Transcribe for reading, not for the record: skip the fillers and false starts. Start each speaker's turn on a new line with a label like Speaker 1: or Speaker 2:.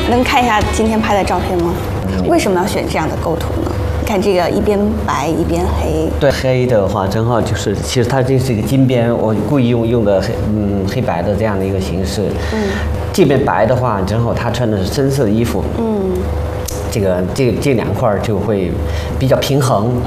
Speaker 1: 能看一下今天拍的照片吗？为什么要选这样的构图呢？看这个一边白一边黑。
Speaker 2: 对，黑的话正好就是，其实它这是一个金边，我故意用的黑白的这样的一个形式。这边白的话，正好他穿的是深色的衣服。这两块就会比较平衡。